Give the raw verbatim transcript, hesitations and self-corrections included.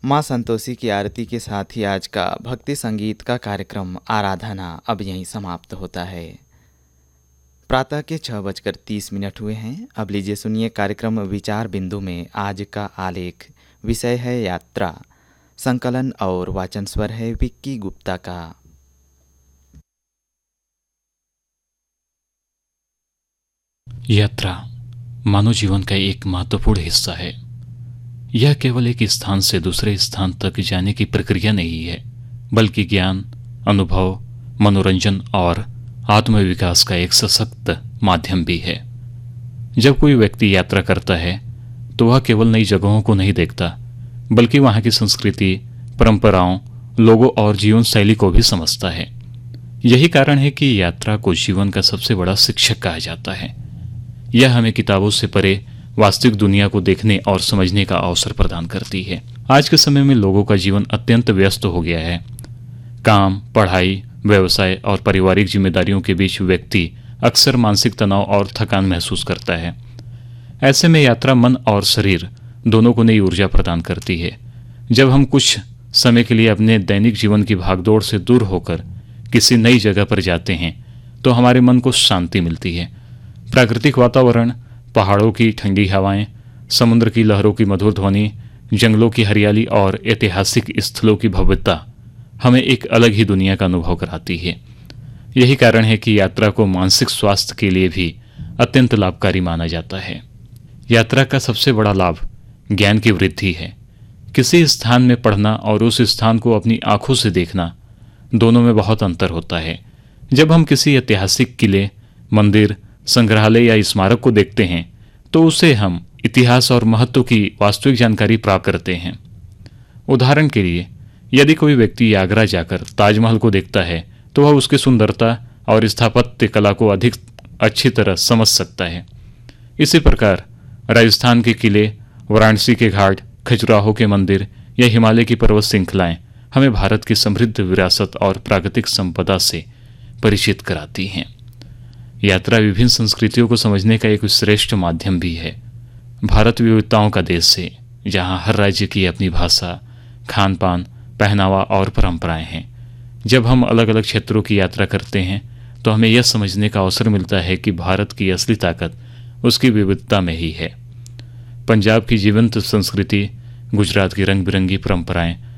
माँ संतोषी की आरती के साथ ही आज का भक्ति संगीत का कार्यक्रम आराधना अब यहीं समाप्त होता है। प्रातः के छः बजकर तीस मिनट हुए हैं। अब लीजिए सुनिए कार्यक्रम विचार बिंदु में आज का आलेख। विषय है यात्रा। संकलन और वाचन स्वर है विक्की गुप्ता का। यात्रा मानव जीवन का एक महत्वपूर्ण हिस्सा है। यह केवल एक स्थान से दूसरे स्थान तक जाने की प्रक्रिया नहीं है, बल्कि ज्ञान, अनुभव, मनोरंजन और आत्मविकास का एक सशक्त माध्यम भी है। जब कोई व्यक्ति यात्रा करता है तो वह केवल नई जगहों को नहीं देखता, बल्कि वहां की संस्कृति, परंपराओं, लोगों और जीवन शैली को भी समझता है। यही कारण है कि यात्रा को जीवन का सबसे बड़ा शिक्षक कहा जाता है। यह हमें किताबों से परे वास्तविक दुनिया को देखने और समझने का अवसर प्रदान करती है। आज के समय में लोगों का जीवन अत्यंत व्यस्त हो गया है। काम, पढ़ाई, व्यवसाय और पारिवारिक जिम्मेदारियों के बीच व्यक्ति अक्सर मानसिक तनाव और थकान महसूस करता है। ऐसे में यात्रा मन और शरीर दोनों को नई ऊर्जा प्रदान करती है। जब हम कुछ समय के लिए अपने दैनिक जीवन की भागदौड़ से दूर होकर किसी नई जगह पर जाते हैं तो हमारे मन को शांति मिलती है। प्राकृतिक वातावरण, पहाड़ों की ठंडी हवाएं, समुद्र की लहरों की मधुर ध्वनि, जंगलों की हरियाली और ऐतिहासिक स्थलों की भव्यता हमें एक अलग ही दुनिया का अनुभव कराती है। यही कारण है कि यात्रा को मानसिक स्वास्थ्य के लिए भी अत्यंत लाभकारी माना जाता है। यात्रा का सबसे बड़ा लाभ ज्ञान की वृद्धि है। किसी स्थान में पढ़ना और उस स्थान को अपनी आंखों से देखना, दोनों में बहुत अंतर होता है। जब हम किसी ऐतिहासिक किले, मंदिर, संग्रहालय या स्मारक को देखते हैं तो उससे हम इतिहास और महत्व की वास्तविक जानकारी प्राप्त करते हैं। उदाहरण के लिए, यदि कोई व्यक्ति आगरा जाकर ताजमहल को देखता है तो वह उसकी सुंदरता और स्थापत्य कला को अधिक अच्छी तरह समझ सकता है। इसी प्रकार राजस्थान के किले, वाराणसी के घाट, खजुराहो के मंदिर या हिमालय की पर्वत श्रृंखलाएं हमें भारत की समृद्ध विरासत और प्राकृतिक संपदा से परिचित कराती हैं। यात्रा विभिन्न संस्कृतियों को समझने का एक श्रेष्ठ माध्यम भी है। भारत विविधताओं का देश है, जहां हर राज्य की अपनी भाषा, खान पान, पहनावा और परंपराएं हैं। जब हम अलग अलग क्षेत्रों की यात्रा करते हैं तो हमें यह समझने का अवसर मिलता है कि भारत की असली ताकत उसकी विविधता में ही है। पंजाब की जीवंत संस्कृति, गुजरात की रंग बिरंगी परंपराएं